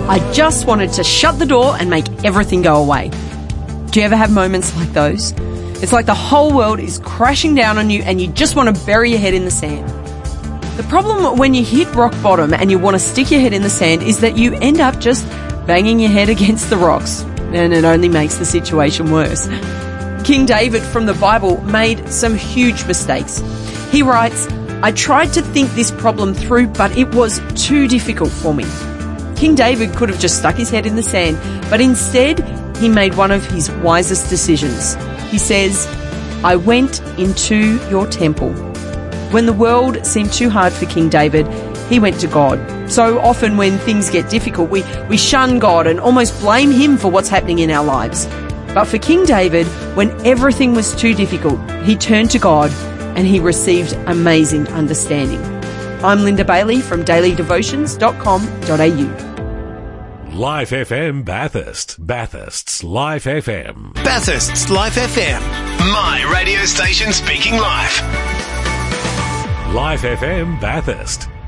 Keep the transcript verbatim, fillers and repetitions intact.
I just wanted to shut the door and make everything go away. Do you ever have moments like those? It's like the whole world is crashing down on you and you just want to bury your head in the sand. The problem when you hit rock bottom and you want to stick your head in the sand is that you end up just banging your head against the rocks, and it only makes the situation worse. King David from the Bible made some huge mistakes. He writes, "I tried to think this problem through, but it was too difficult for me." King David could have just stuck his head in the sand, but instead he made one of his wisest decisions. He says, "I went into your temple." When the world seemed too hard for King David, he went to God. So often when things get difficult, we, we shun God and almost blame him for what's happening in our lives. But for King David, when everything was too difficult, he turned to God and he received amazing understanding. I'm Linda Bailey from daily devotions dot com dot a u. Life F M Bathurst. Bathurst's Life F M. Bathurst's Life F M. My radio station speaking life. Life F M Bathurst.